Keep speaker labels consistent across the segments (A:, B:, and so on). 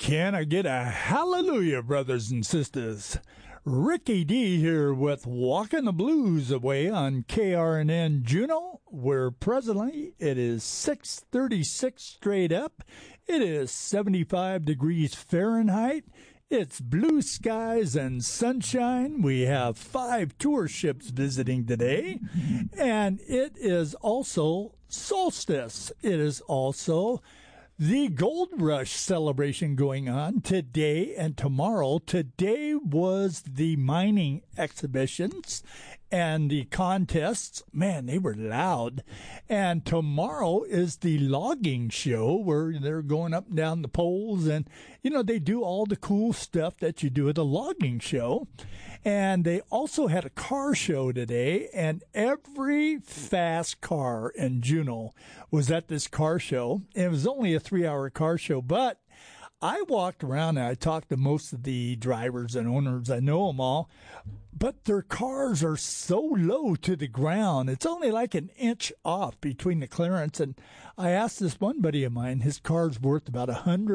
A: Can I get a hallelujah, brothers and sisters? Ricky D here with Walking the Blues away on KRNN Juneau, where presently it is 6:36 straight up. It is 75 degrees Fahrenheit. It's blue skies and sunshine. We have 5 tour ships visiting today, and it is also solstice. It is also the Gold Rush celebration going on today and tomorrow. Today was the mining exhibitions and the contests. Man, they were loud. And tomorrow is the logging show where they're going up and down the poles. And, they do all the cool stuff that you do at a logging show. And they also had a car show today. And every fast car in Juneau was at this car show. It was only a 3-hour car show, but I walked around and I talked to most of the drivers and owners. I know them all, but their cars are so low to the ground. It's only like an inch off between the clearance. And I asked this one buddy of mine, his car's worth about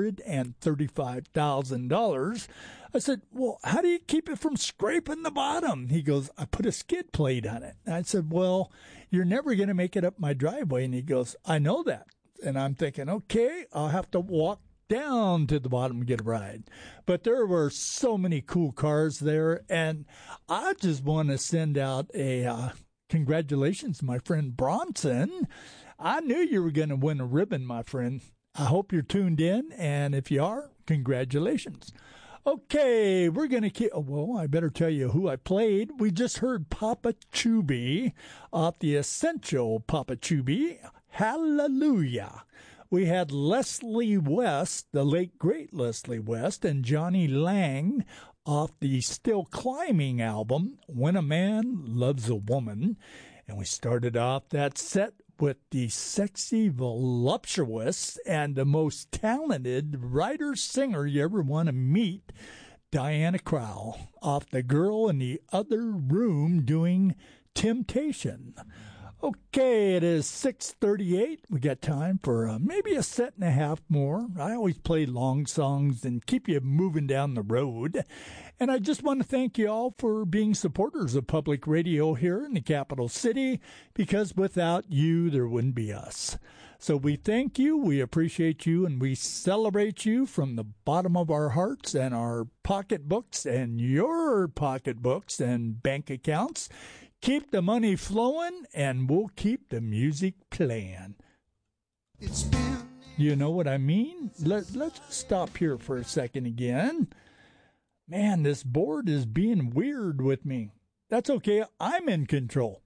A: $135,000. I said, well, how do you keep it from scraping the bottom? He goes, I put a skid plate on it. And I said, well, you're never going to make it up my driveway. And he goes, I know that. And I'm thinking, okay, I'll have to walk down to the bottom and get a ride. But there were so many cool cars there, and I just want to send out a congratulations to my friend Bronson. I knew you were going to win a ribbon, my friend. I hope you're tuned in, and if you are, congratulations. Okay, we're going to keep... Well, I better tell you who I played. We just heard Papa Chubby off the Essential Papa Chubby. Hallelujah. We had Leslie West, the late great Leslie West, and Johnny Lang off the Still Climbing album, When a Man Loves a Woman. And we started off that set with the sexy, voluptuous, and the most talented writer-singer you ever want to meet, Diana Krall, off The Girl in the Other Room doing Temptation. Okay, it is 6:38. We got time for maybe a set and a half more. I always play long songs and keep you moving down the road. And I just want to thank you all for being supporters of public radio here in the capital city, because without you, there wouldn't be us. So we thank you, we appreciate you, and we celebrate you from the bottom of our hearts and our pocketbooks and your pocketbooks and bank accounts. Keep the money flowing, and we'll keep the music playing. You know what I mean? Let's stop here for a second again. Man, this board is being weird with me. That's okay. I'm in control.